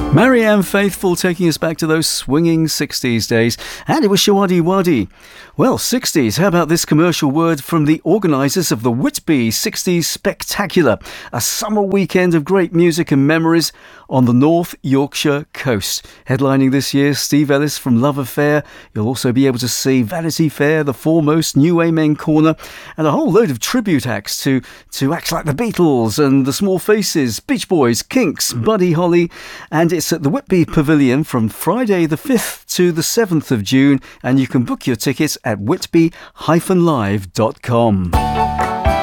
Marianne Faithfull taking us back to those swinging 60s days, and it was Showaddywaddy Waddy. Well, 60s, how about this commercial word from the organisers of the Whitby 60s Spectacular, a summer weekend of great music and memories on the North Yorkshire coast. Headlining this year, Steve Ellis from Love Affair. You'll also be able to see Vanity Fair, The Foremost, New Amen Corner, and a whole load of tribute acts to acts like the Beatles and the Small Faces, Beach Boys, Kinks, Buddy Holly, and it's at the Whitby Pavilion from Friday the 5th to the 7th of June, and you can book your tickets at whitby-live.com.